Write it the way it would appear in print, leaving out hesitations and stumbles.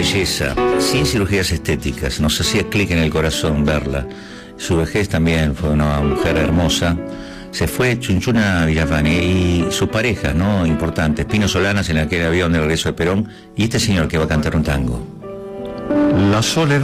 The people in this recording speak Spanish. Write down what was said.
belleza, sin cirugías estéticas, nos hacía clic en el corazón verla. Su vejez también fue una mujer hermosa. Se fue Chunchuna Villafañe y sus parejas, ¿no? Importantes. Pino Solanas en aquel avión de regreso de Perón y este señor que va a cantar un tango. La soledad.